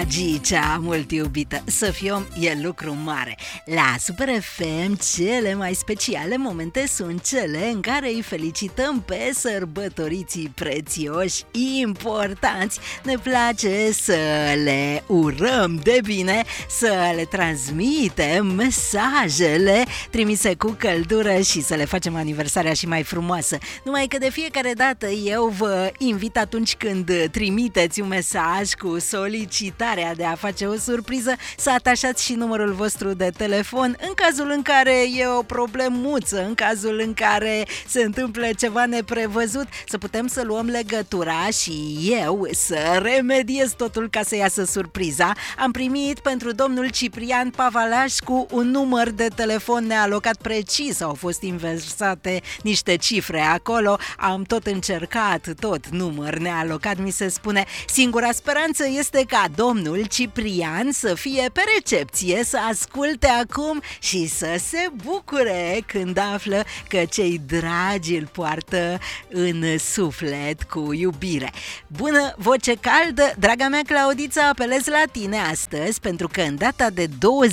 Gicea mult iubită, să fii om e lucru mare. La Super FM cele mai speciale momente sunt cele în care îi felicităm pe sărbătoriții prețioși, importanți. Ne place să le urăm de bine, să le transmitem mesajele trimise cu căldură și să le facem aniversarea și mai frumoasă. Numai că de fiecare dată eu vă invit atunci când trimiteți un mesaj cu solicitarea de a face o surpriză, să atașați și numărul vostru de telefon în cazul în care e o problemuță, în cazul în care se întâmplă ceva neprevăzut, să putem să luăm legătura și eu să remediez totul ca să iasă surpriza. Am primit pentru domnul Ciprian Pavalașcu un număr de telefon nealocat precis, au fost inversate niște cifre acolo, am tot încercat, tot număr nealocat, mi se spune. Singura speranță este ca domnul Ciprian să fie pe recepție, să asculte acum și să se bucure când află că cei dragi îl poartă în suflet cu iubire. Bună voce caldă, draga mea Claudița, apelez la tine astăzi pentru că în data de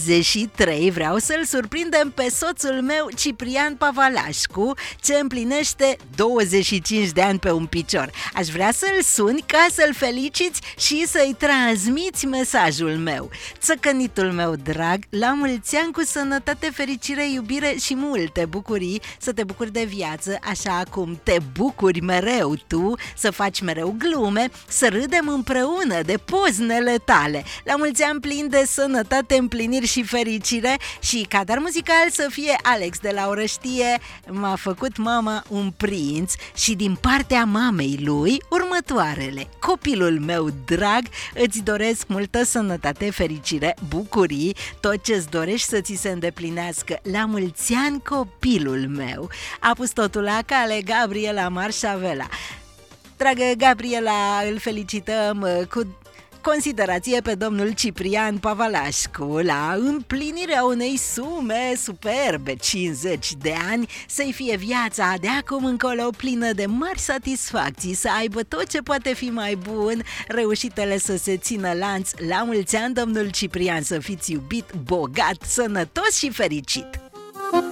23 vreau să-l surprindem pe soțul meu Ciprian Pavalașcu, ce împlinește 25 de ani pe un picior. Aș vrea să-l suni ca să-l feliciți și să-i transmiți mesajul meu. Țăcănitul meu drag, la mulți ani cu sănătate, fericire, iubire și multe bucurii, să te bucuri de viață așa cum te bucuri mereu tu, să faci mereu glume, să râdem împreună de poznele tale. La mulți ani plin de sănătate, împliniri și fericire și ca dar muzical să fie Alex de la Orăștie, m-a făcut mama un prinț și din partea mamei lui următoarele. Copilul meu drag, îți doresc multă sănătate, fericire, bucurii, tot ce-ți dorești să ți se îndeplinească. La mulți ani, copilul meu. A pus totul la cale Gabriela Marșavela. Dragă Gabriela, îl felicităm cu considerație pe domnul Ciprian Pavalașcu la împlinirea unei sume superbe, 50 de ani, să-i fie viața de acum încolo plină de mari satisfacții, să aibă tot ce poate fi mai bun, reușitele să se țină lanț. La mulți ani, domnul Ciprian, să fiți iubit, bogat, sănătos și fericit!